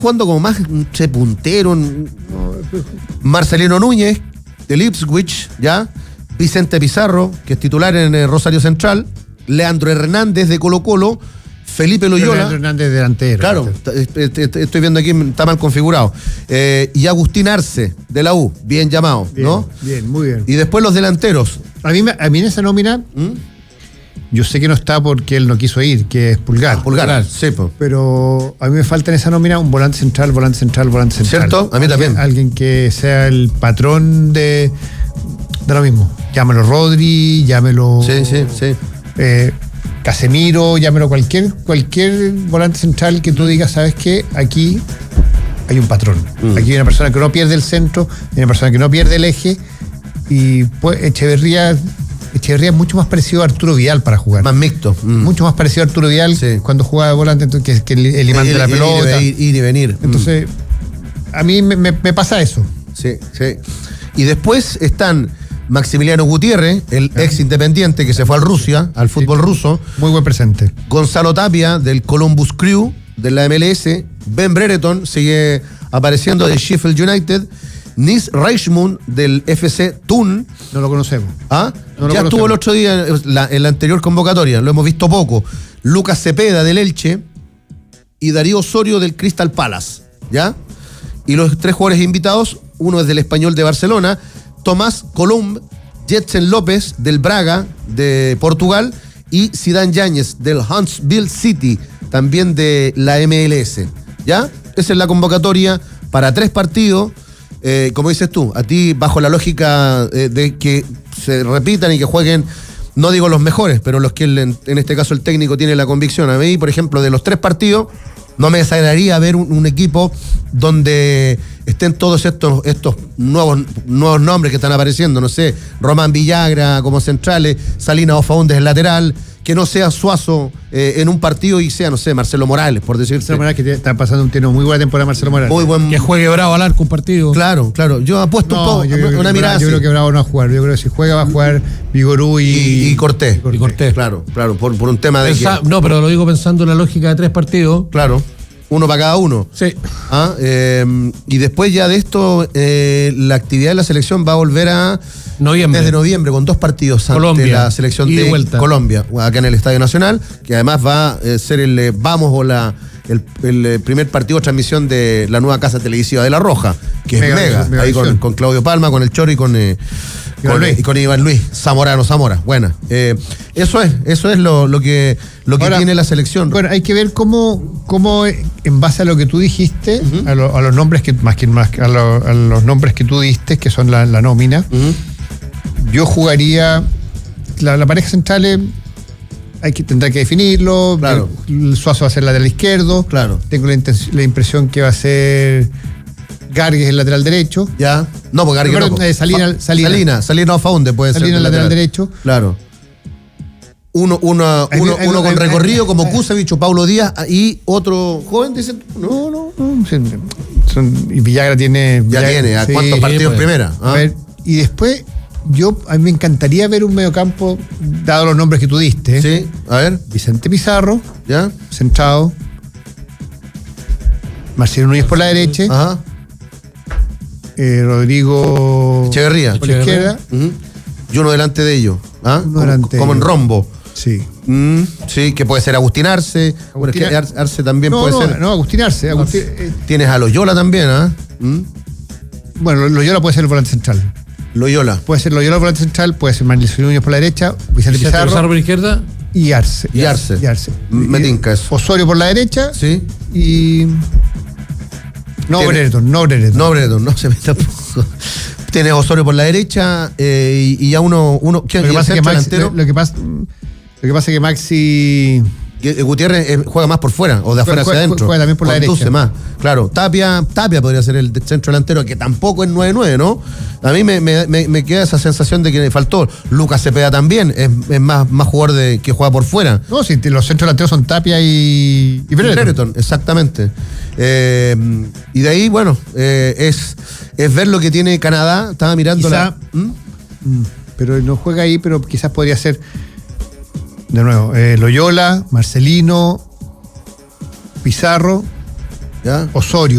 jugando como más puntero. Marcelino Núñez, del Ipswich, ¿ya? Vicente Pizarro, que es titular en Rosario Central. Leandro Hernández, de Colo-Colo. Felipe Loyola. Leandro Hernández, delantero. Claro, estoy viendo aquí, está mal configurado. Y Agustín Arce, de la U, bien llamado, bien, ¿no? Bien, muy bien. Y después los delanteros. A mí en esa nómina, yo sé que no está porque él no quiso ir, que es Pulgar. Pulgar, sí, pues. Pero a mí me falta en esa nómina un volante central. ¿Cierto? A mí también. Alguien que sea el patrón de lo mismo. Llámelo Rodri, llámelo... Sí. Casemiro, llámelo cualquier volante central que tú digas, ¿sabes qué? Aquí hay un patrón. Aquí hay una persona que no pierde el centro, hay una persona que no pierde el eje. Y pues Echeverría es mucho más parecido a Arturo Vidal para jugar. Más mixto. Mucho más parecido a Arturo Vidal cuando jugaba de volante, que el imán de la pelota. Ir y venir. Entonces, a mí me pasa eso. Sí. Y después están Maximiliano Gutiérrez, el ex Independiente que se fue al fútbol ruso. Muy buen presente. Gonzalo Tapia, del Columbus Crew, de la MLS. Ben Brereton sigue apareciendo, de Sheffield United. Nis Reichmund, del FC Thun. No lo conocemos. Ya estuvo el otro día en la anterior convocatoria, lo hemos visto poco. Lucas Cepeda, del Elche. Y Darío Osorio, del Crystal Palace. ¿Ya? Y los 3 jugadores invitados, uno es del Español de Barcelona, Tomás Colomb, Jetsen López, del Braga, de Portugal, y Zidane Yáñez, del Huntsville City, también de la MLS. ¿Ya? Esa es la convocatoria para 3 partidos. Como dices tú, a ti, bajo la lógica de que se repitan y que jueguen, no digo los mejores, pero los que en este caso el técnico tiene la convicción. A mí, por ejemplo, de los 3 partidos, no me desagradaría ver un equipo donde estén todos estos nuevos nombres que están apareciendo, no sé, Román Villagra como centrales, Salinas o Faúndez en lateral, que no sea Suazo en un partido y sea, no sé, Marcelo Morales, por decirte. Marcelo Morales, que está pasando tiene muy buena temporada Marcelo Morales. Muy buen. Que juegue Bravo al arco un partido. Claro. Yo apuesto una mirada así. Yo creo que Bravo no va a jugar. Yo creo que si juega va a jugar Vigorú y Cortés. Y Cortés. Claro, por un tema de No, pero lo digo pensando en la lógica de 3 partidos. Claro. Uno para cada uno. Sí. Y después ya de esto, la actividad de la selección va a volver a noviembre. Desde noviembre, con 2 partidos Colombia, ante la selección de vuelta. Colombia, acá en el Estadio Nacional, que además va a ser el primer partido de transmisión de la nueva casa televisiva de La Roja, que es Mega ahí con Claudio Palma, con el Choro y con Iván Luis Zamora. Buena. Eso es lo que ahora, tiene la selección. Bueno, hay que ver cómo en base a lo que tú dijiste, a los nombres a los nombres que tú diste, que son la nómina, yo jugaría la pareja central. Tendrá que definirlo. Claro. El Suazo va a ser lateral izquierdo. Claro. Tengo la impresión que va a ser Gargues el lateral derecho. Ya. No, porque Gargues Salina o Faúndez puede ser. Salina el lateral derecho. Claro. Uno con recorrido como Kusevich o Paulo Díaz y otro joven, dicen. No. Y Villagra tiene. ¿A cuántos partidos en primera? A ver, y después. A mí me encantaría ver un mediocampo, dado los nombres que tú diste. Sí, a ver. Vicente Pizarro, ¿ya? Centrado. Marcelo Núñez por la derecha. Ajá. Rodrigo Echeverría por la izquierda. Y uno delante de ellos. Como en rombo. Sí. Sí, que puede ser Agustín Arce. Bueno, es que Arce también puede ser. No, Agustín Arce. Tienes a Loyola también, Bueno, Loyola puede ser el volante central. Loyola. Puede ser Loyola por la central, puede ser Marcelo Núñez por la derecha, Vicente Pizarro por la izquierda y Arce. Me tinca eso. Osorio por la derecha. Sí. Y No Brereton, no se me tampoco. Tienes Osorio por la derecha y ya uno lo que pasa es que Maxi Gutiérrez juega más por fuera o de afuera hacia adentro. Juega también por la derecha. Más. Claro, Tapia podría ser el centro delantero, que tampoco es 9-9, ¿no? A mí me queda esa sensación de que me faltó. Lucas Cepeda también es más jugador que juega por fuera. No, si los centros delanteros son Tapia y Brereton, exactamente. Y de ahí, bueno, es ver lo que tiene Canadá. Estaba mirando pero no juega ahí, pero quizás podría ser. De nuevo, Loyola, Marcelino, Pizarro ¿ya? Osorio.